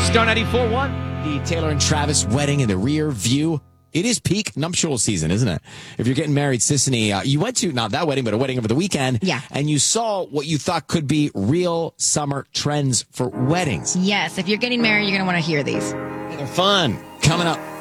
Star 94.1. The Taylor and Travis wedding in the rear view. It is peak nuptial season, isn't it? If you're getting married, Sissany, you went to not that wedding, but a wedding over the weekend. Yeah. And you saw what you thought could be real summer trends for weddings. Yes, if you're getting married, you're going to want to hear these. They're fun. Coming up